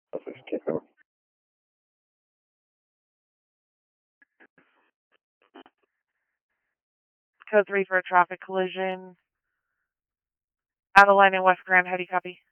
Code 3 for a traffic collision. Out of line in West Grand, how do you copy?